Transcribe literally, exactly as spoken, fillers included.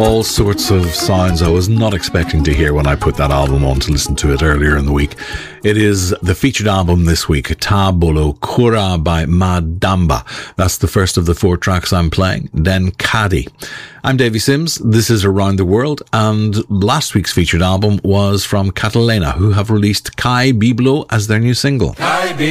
All sorts of sounds I was not expecting to hear when I put that album on to listen to it earlier in the week. It is the featured album this week, Ta Bolo Kura by Madamba. That's the first of the four tracks I'm playing. Then Kadi. I'm Davy Sims. This is Around the World, and last week's featured album was from Catalina, who have released Kai Biblo as their new single. Kai